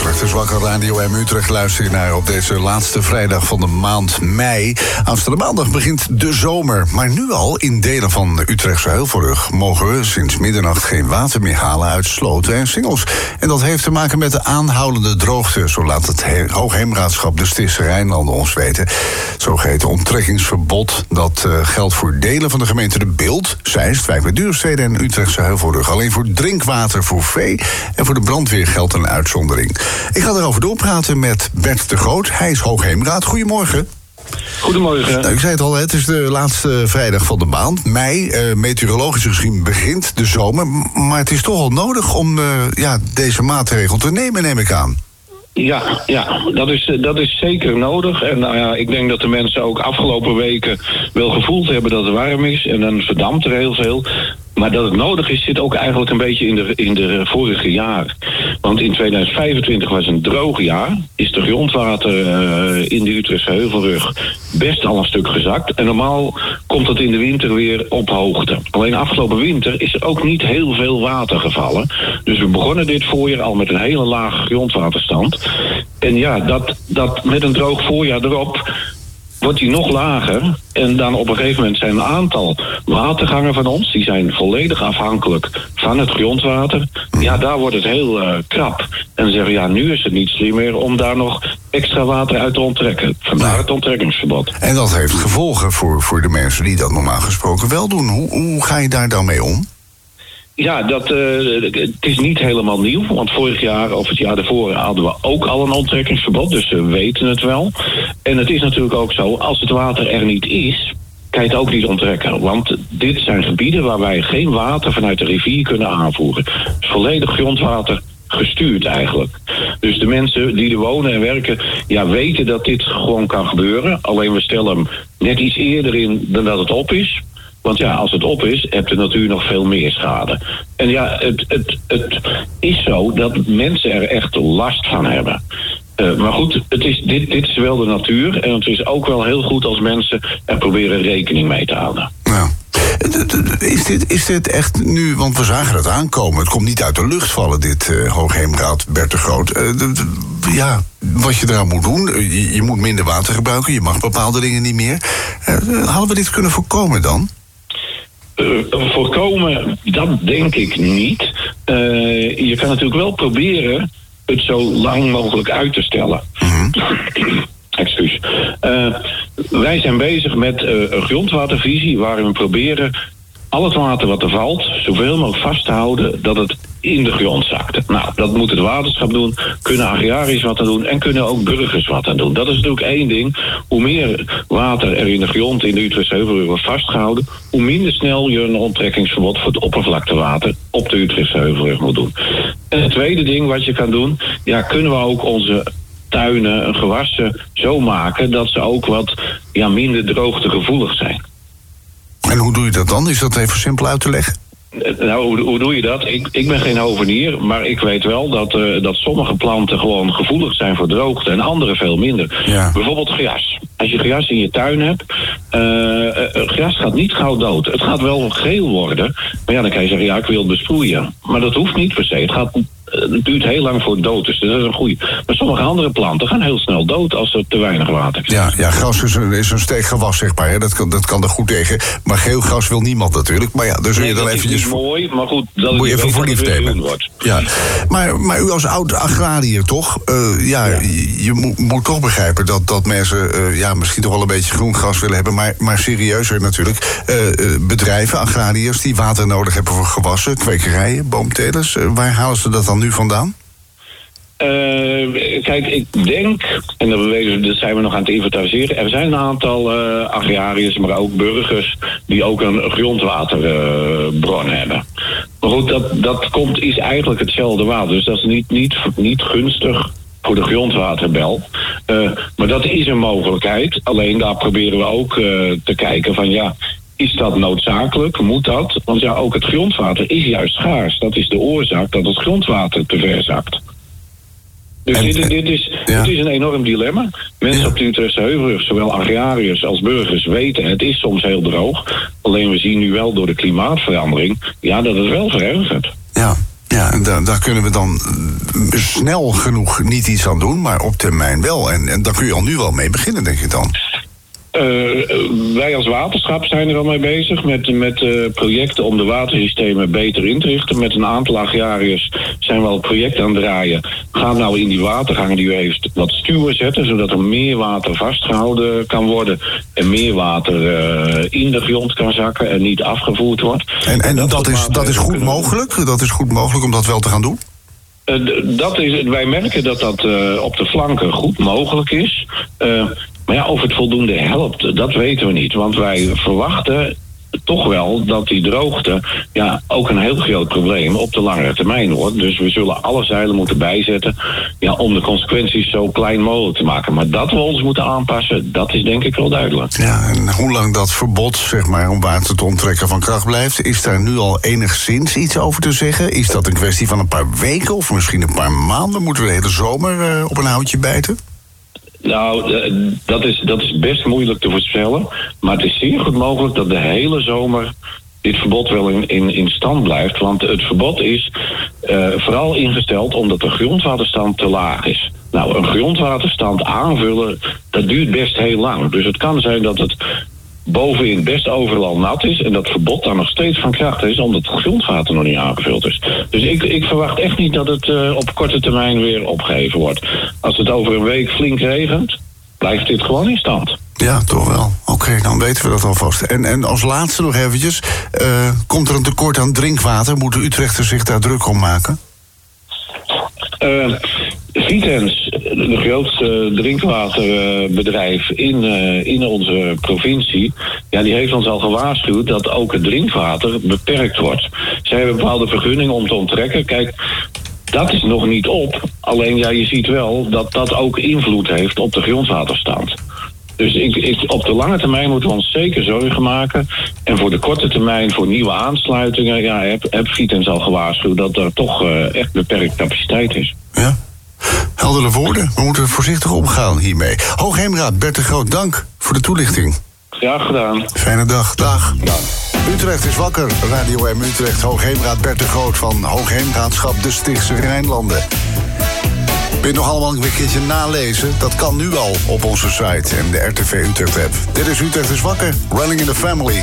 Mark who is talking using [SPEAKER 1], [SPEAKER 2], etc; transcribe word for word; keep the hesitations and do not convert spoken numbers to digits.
[SPEAKER 1] Utrecht is wakker, Radio M Utrecht luister je naar op deze laatste vrijdag van de maand mei. Aanstaande maandag begint de zomer. Maar nu al in delen van de Utrechtse Heuvelrug mogen we sinds middernacht geen water meer halen uit sloten en singels. En dat heeft te maken met de aanhoudende droogte, zo laat het He- Hoogheemraadschap de Stisse Rijnlanden ons weten. Zogeheten onttrekkingsverbod, dat uh, geldt voor delen van de gemeente De Bilt, Zeist, Wijk bij Duurstede en Utrechtse Heuvelrug. Alleen voor drinkwater voor vee en voor de brandweer geldt een uitzondering. Ik ga erover doorpraten met Bert de Groot. Hij is Hoogheemraad. Goedemorgen.
[SPEAKER 2] Goedemorgen.
[SPEAKER 1] Nou, ik zei het al, het is de laatste vrijdag van de maand. Mei, uh, meteorologisch gezien begint de zomer. Maar het is toch al nodig om uh, ja, deze maatregel te nemen, neem ik aan.
[SPEAKER 2] Ja, ja dat, is, dat is zeker nodig. En nou ja, ik denk dat de mensen ook afgelopen weken wel gevoeld hebben dat het warm is. En dan verdampt er heel veel. Maar dat het nodig is, zit ook eigenlijk een beetje in de, in de vorige jaar. Want in tweeduizend vijfentwintig was een droog jaar. Is de grondwater uh, in de Utrechtse Heuvelrug best al een stuk gezakt. En normaal komt het in de winter weer op hoogte. Alleen afgelopen winter is er ook niet heel veel water gevallen. Dus we begonnen dit voorjaar al met een hele lage grondwaterstand. En ja, dat, dat met een droog voorjaar erop wordt die nog lager. En dan op een gegeven moment zijn een aantal watergangen van ons, die zijn volledig afhankelijk van het grondwater. Ja, daar wordt het heel uh, krap. En dan zeggen we, ja, nu is het niet slim meer om daar nog extra water uit te onttrekken. Vandaar het onttrekkingsverbod.
[SPEAKER 1] En dat heeft gevolgen voor, voor de mensen die dat normaal gesproken wel doen. Hoe, hoe ga je daar dan mee om?
[SPEAKER 2] Ja, dat, uh, het is niet helemaal nieuw. Want vorig jaar of het jaar daarvoor hadden we ook al een onttrekkingsverbod. Dus we weten het wel. En het is natuurlijk ook zo, als het water er niet is, kan je het ook niet onttrekken. Want dit zijn gebieden waar wij geen water vanuit de rivier kunnen aanvoeren. Het is volledig grondwater gestuurd eigenlijk. Dus de mensen die er wonen en werken, ja, weten dat dit gewoon kan gebeuren. Alleen we stellen hem net iets eerder in dan dat het op is. Want ja, als het op is, hebt de natuur nog veel meer schade. En ja, het, het, het is zo dat mensen er echt last van hebben. Uh, maar goed, het is, dit, dit is wel de natuur. En het is ook wel heel goed als mensen er proberen rekening mee te houden.
[SPEAKER 1] Ja. Is dit, is dit echt nu, want we zagen het aankomen. Het komt niet uit de lucht vallen, dit uh, Hoogheemraad Bert de Groot. Uh, d, d, ja, wat je eraan moet doen. Je, je moet minder water gebruiken. Je mag bepaalde dingen niet meer. Uh, hadden we dit kunnen voorkomen dan?
[SPEAKER 2] Uh, voorkomen, dat denk ik niet. Uh, je kan natuurlijk wel proberen het zo lang mogelijk uit te stellen. Mm-hmm. Excuus. Uh, wij zijn bezig met uh, een grondwatervisie waarin we proberen al het water wat er valt zoveel mogelijk vast te houden dat het in de grond zakt. Nou, dat moet het waterschap doen, kunnen agrariërs wat aan doen en kunnen ook burgers wat aan doen. Dat is natuurlijk één ding. Hoe meer water er in de grond in de Utrechtse Heuvelrug wordt vastgehouden, hoe minder snel je een onttrekkingsverbod voor het oppervlaktewater op de Utrechtse Heuvelrug moet doen. En het tweede ding wat je kan doen, ja, kunnen we ook onze tuinen en gewassen zo maken dat ze ook wat ja, minder droogtegevoelig zijn.
[SPEAKER 1] En hoe doe je dat dan? Is dat even simpel uit te leggen?
[SPEAKER 2] Nou, hoe, hoe doe je dat? Ik, ik ben geen hovenier, maar ik weet wel dat, uh, dat sommige planten gewoon gevoelig zijn voor droogte en andere veel minder. Ja. Bijvoorbeeld gras. Als je gras in je tuin hebt, uh, uh, gras gaat niet gauw dood. Het gaat wel geel worden, maar ja, dan kan je zeggen, ja, ik wil het besproeien. Maar dat hoeft niet per se. Het gaat Het duurt heel lang voor het dood is, dus dat is een goeie. Maar sommige andere planten gaan heel snel dood als er te weinig water is.
[SPEAKER 1] Ja, ja, gras is een, is een steekgewas, zeg maar. Hè. Dat, kan, dat kan er goed tegen. Maar geel gras wil niemand natuurlijk. Maar ja, dus
[SPEAKER 2] nee,
[SPEAKER 1] je dan
[SPEAKER 2] dat
[SPEAKER 1] eventjes...
[SPEAKER 2] is mooi, maar goed, dat
[SPEAKER 1] moet je even voor lief nemen.
[SPEAKER 2] Wordt.
[SPEAKER 1] Ja. Maar, maar u als oud agrariër toch? Uh, ja, ja, je, je moet, moet toch begrijpen dat, dat mensen uh, ja, misschien toch wel een beetje groen gras willen hebben. Maar, maar serieuzer natuurlijk. Uh, uh, bedrijven, agrariërs die water nodig hebben voor gewassen, kwekerijen, boomtelers. Uh, waar halen ze dat dan nu vandaan?
[SPEAKER 2] Uh, kijk, ik denk, en dat, we, dat zijn we nog aan het inventariseren, er zijn een aantal uh, agrariërs, maar ook burgers die ook een grondwaterbron uh, hebben. Maar goed, dat, dat komt, is eigenlijk hetzelfde water, dus dat is niet, niet, niet gunstig voor de grondwaterbel. Uh, maar dat is een mogelijkheid, alleen daar proberen we ook uh, te kijken van ja, is dat noodzakelijk? Moet dat? Want ja, ook het grondwater is juist schaars. Dat is de oorzaak dat het grondwater te ver zakt. Dus en, dit, dit is, ja. Het is een enorm dilemma. Mensen ja. op de Utrechtse Heuvelrug, zowel agrariërs als burgers, weten het is soms heel droog. Alleen we zien nu wel door de klimaatverandering ja, dat het wel verergert.
[SPEAKER 1] Ja. Ja, en da- daar kunnen we dan snel genoeg niet iets aan doen, maar op termijn wel. En, en daar kun je al nu wel mee beginnen, denk ik dan.
[SPEAKER 2] Uh, wij als waterschap zijn er al mee bezig met, met uh, projecten om de watersystemen beter in te richten. Met een aantal agrariërs zijn we al projecten aan het draaien. Gaan nou in die watergangen die u heeft wat stuwen zetten, zodat er meer water vastgehouden kan worden en meer water uh, in de grond kan zakken en niet afgevoerd wordt.
[SPEAKER 1] En, en dat, dat, is, dat is goed mogelijk? Dat is goed mogelijk om dat wel te gaan doen?
[SPEAKER 2] Uh, dat is, wij merken dat dat uh, op de flanken goed mogelijk is. Uh, Maar ja, of het voldoende helpt, dat weten we niet. Want wij verwachten toch wel dat die droogte ja, ook een heel groot probleem op de langere termijn wordt. Dus we zullen alle zeilen moeten bijzetten ja, om de consequenties zo klein mogelijk te maken. Maar dat we ons moeten aanpassen, dat is denk ik wel duidelijk.
[SPEAKER 1] Ja, en hoe lang dat verbod zeg maar, om water te onttrekken van kracht blijft, is daar nu al enigszins iets over te zeggen? Is dat een kwestie van een paar weken of misschien een paar maanden? Moeten we de hele zomer uh, op een houtje bijten?
[SPEAKER 2] Nou, dat is, dat is best moeilijk te voorspellen. Maar het is zeer goed mogelijk dat de hele zomer dit verbod wel in, in, in stand blijft. Want het verbod is uh, vooral ingesteld omdat de grondwaterstand te laag is. Nou, een grondwaterstand aanvullen, dat duurt best heel lang. Dus het kan zijn dat het bovenin best overal nat is en dat verbod dan nog steeds van kracht is omdat het grondwater nog niet aangevuld is. Dus ik, ik verwacht echt niet dat het uh, op korte termijn weer opgeheven wordt. Als het over een week flink regent, blijft dit gewoon in stand.
[SPEAKER 1] Ja, toch wel. Oké, okay, dan weten we dat alvast. En, en als laatste nog eventjes, uh, komt er een tekort aan drinkwater? Moeten Utrechters zich daar druk om maken?
[SPEAKER 2] Uh, Vitens, de grootste drinkwaterbedrijf in, uh, in onze provincie, ja, die heeft ons al gewaarschuwd dat ook het drinkwater beperkt wordt. Zij hebben bepaalde vergunningen om te onttrekken. Kijk, dat is nog niet op. Alleen ja, je ziet wel dat dat ook invloed heeft op de grondwaterstand. Dus ik, ik, op de lange termijn moeten we ons zeker zorgen maken. En voor de korte termijn, voor nieuwe aansluitingen, ja, heb, heb Vitens al gewaarschuwd dat er toch uh, echt beperkt capaciteit is.
[SPEAKER 1] Ja, heldere woorden. We moeten voorzichtig omgaan hiermee. Hoogheemraad Bert de Groot, dank voor de toelichting.
[SPEAKER 2] Graag gedaan.
[SPEAKER 1] Fijne dag. Dag.
[SPEAKER 2] Dag.
[SPEAKER 1] Utrecht is wakker. Radio M Utrecht. Hoogheemraad Bert de Groot van Hoogheemraadschap de Stichtse Rijnlanden. Wil je nog allemaal een keertje nalezen? Dat kan nu al op onze site en de R T V Utrecht app. Dit is Utrecht is wakker. Running in the Family.